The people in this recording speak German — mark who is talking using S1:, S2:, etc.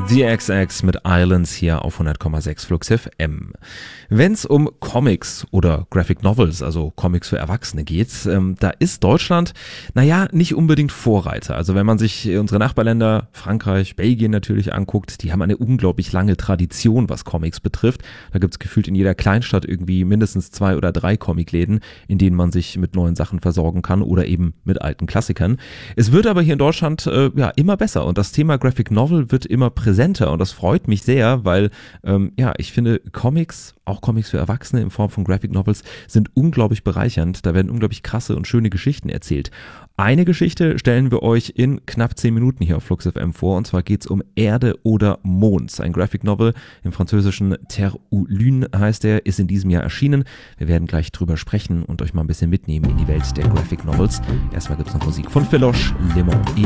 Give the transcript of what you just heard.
S1: The XX mit Islands hier auf 100,6 Flux FM. Wenn es um Comics oder Graphic Novels, also Comics für Erwachsene geht, da ist Deutschland, nicht unbedingt Vorreiter. Also wenn man sich unsere Nachbarländer, Frankreich, Belgien natürlich anguckt, die haben eine unglaublich lange Tradition, was Comics betrifft. Da gibt es gefühlt in jeder Kleinstadt irgendwie mindestens 2 oder 3 Comicläden, in denen man sich mit neuen Sachen versorgen kann oder eben mit alten Klassikern. Es wird aber hier in Deutschland immer besser und das Thema Graphic Novel wird immer präsenter und das freut mich sehr, weil ich finde Comics, auch Comics für Erwachsene in Form von Graphic Novels, sind unglaublich bereichernd. Da werden unglaublich krasse und schöne Geschichten erzählt. Eine Geschichte stellen wir euch in knapp 10 Minuten hier auf Flux FM vor und zwar geht's um Erde oder Mond. Ein Graphic Novel im französischen Terre ou Lune heißt er, ist in diesem Jahr erschienen. Wir werden gleich drüber sprechen und euch mal ein bisschen mitnehmen in die Welt der Graphic Novels. Erstmal gibt's noch Musik von Philoche, Le Mans et